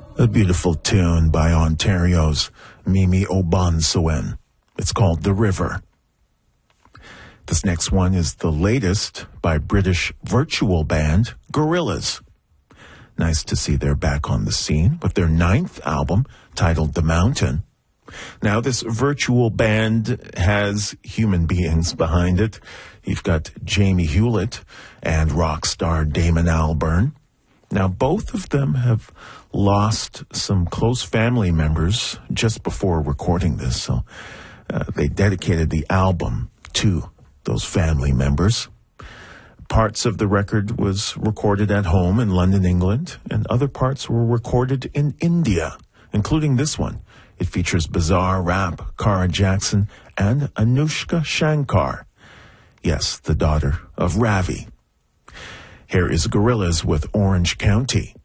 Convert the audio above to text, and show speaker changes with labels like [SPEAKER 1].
[SPEAKER 1] A beautiful tune by Ontario's Mimi Obansoen. It's called The River. This next one is the latest by British virtual band Gorillaz. Nice to see they're back on the scene with their 9th album titled The Mountain. Now, this virtual band has human beings behind it. You've got Jamie Hewlett and rock star Damon Albarn. Now, both of them have lost some close family members just before recording this, so they dedicated the album to those family members. Parts of the record was recorded at home in London, England, and other parts were recorded in India, including this one. It features Bizarre Rap, Cara Jackson, and Anushka Shankar. Yes, the daughter of Ravi. Here is Gorillaz with Orange County.